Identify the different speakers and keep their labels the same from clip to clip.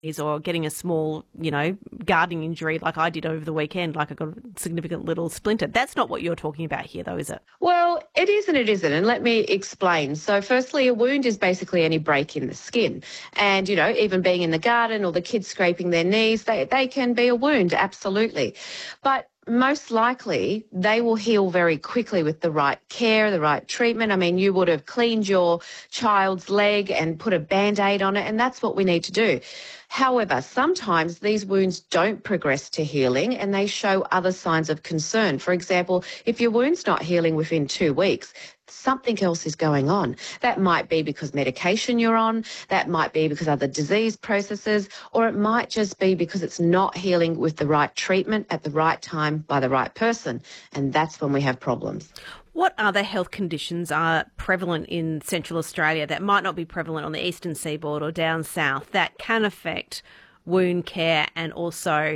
Speaker 1: or getting a small, gardening injury like I did over the weekend, like I got a significant little splinter. That's not what you're talking about here, though, is it?
Speaker 2: Well, it is and it isn't, and let me explain. So firstly, a wound is basically any break in the skin. And, even being in the garden or the kids scraping their knees, they can be a wound, absolutely. But most likely they will heal very quickly with the right care, the right treatment. I mean, you would have cleaned your child's leg and put a Band-Aid on it, and that's what we need to do. However, sometimes these wounds don't progress to healing and they show other signs of concern. For example, if your wound's not healing within 2 weeks, something else is going on. That might be because medication you're on, that might be because other disease processes, or it might just be because it's not healing with the right treatment at the right time by the right person. And that's when we have problems.
Speaker 1: What other health conditions are prevalent in Central Australia that might not be prevalent on the eastern seaboard or down south that can affect wound care and also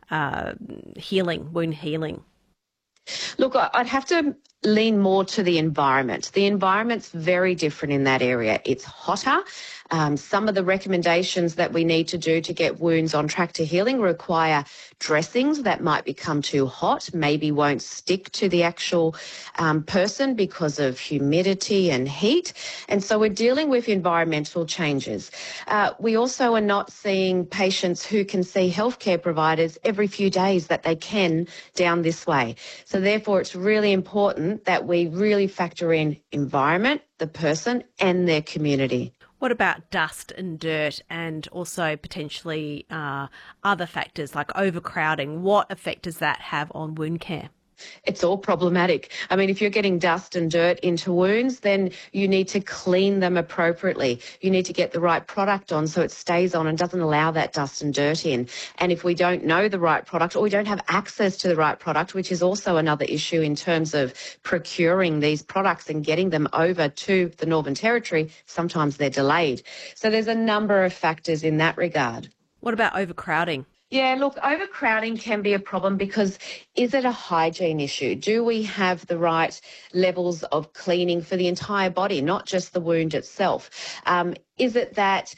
Speaker 1: wound healing?
Speaker 2: Look, I'd have to lean more to the environment. The environment's very different in that area. It's hotter. Some of the recommendations that we need to do to get wounds on track to healing require dressings that might become too hot, maybe won't stick to the actual person because of humidity and heat. And so we're dealing with environmental changes. We also are not seeing patients who can see healthcare providers every few days that they can down this way. So therefore, it's really important that we really factor in environment, the person and their community.
Speaker 1: What about dust and dirt and also potentially other factors like overcrowding? What effect does that have on wound care?
Speaker 2: It's all problematic. I mean, if you're getting dust and dirt into wounds, then you need to clean them appropriately. You need to get the right product on so it stays on and doesn't allow that dust and dirt in. And if we don't know the right product or we don't have access to the right product, which is also another issue in terms of procuring these products and getting them over to the Northern Territory, sometimes they're delayed. So there's a number of factors in that regard.
Speaker 1: What about overcrowding?
Speaker 2: Yeah, look, overcrowding can be a problem because is it a hygiene issue? Do we have the right levels of cleaning for the entire body, not just the wound itself? Is it that,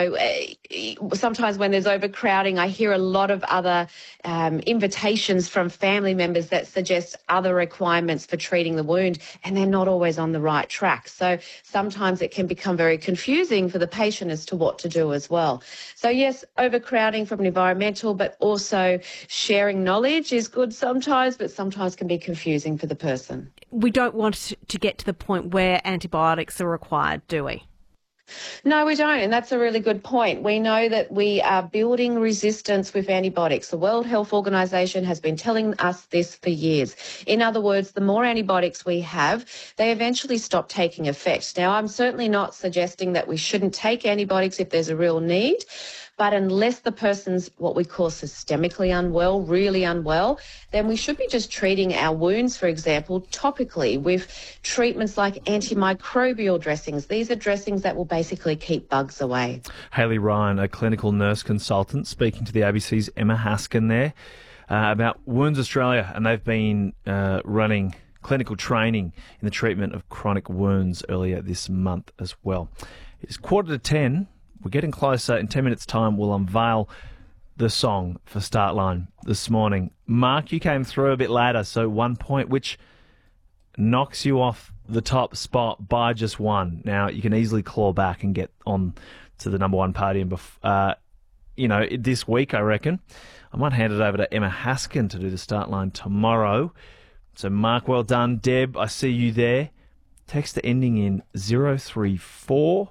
Speaker 2: sometimes when there's overcrowding, I hear a lot of other invitations from family members that suggest other requirements for treating the wound, and they're not always on the right track. So sometimes it can become very confusing for the patient as to what to do as well. So yes, overcrowding from an environmental, but also sharing knowledge is good sometimes, but sometimes can be confusing for the person.
Speaker 1: We don't want to get to the point where antibiotics are required, do we?
Speaker 2: No, we don't, and that's a really good point. We know that we are building resistance with antibiotics. The World Health Organization has been telling us this for years. In other words, the more antibiotics we have, they eventually stop taking effect. Now, I'm certainly not suggesting that we shouldn't take antibiotics if there's a real need, but unless the person's what we call systemically unwell, really unwell, then we should be just treating our wounds, for example, topically with treatments like antimicrobial dressings. These are dressings that will basically keep bugs away.
Speaker 3: Hayley Ryan, a clinical nurse consultant, speaking to the ABC's Emma Haskin there about Wounds Australia, and they've been running clinical training in the treatment of chronic wounds earlier this month as well. It's 9:45. We're getting closer. In 10 minutes' time, we'll unveil the song for Startline this morning. Mark, you came through a bit later, so 1 point, which knocks you off the top spot by just one. Now, you can easily claw back and get on to the number one podium, this week, I reckon. I might hand it over to Emma Haskin to do the Startline tomorrow. So, Mark, well done. Deb, I see you there. Text ending in 034.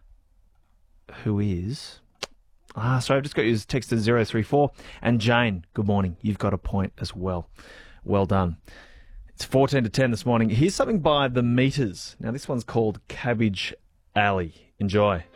Speaker 3: Who is... sorry, I've just got your text to 034. And Jane, good morning. You've got a point as well. Well done. It's 10:14 this morning. Here's something by The Meters. Now, this one's called Cabbage Alley. Enjoy.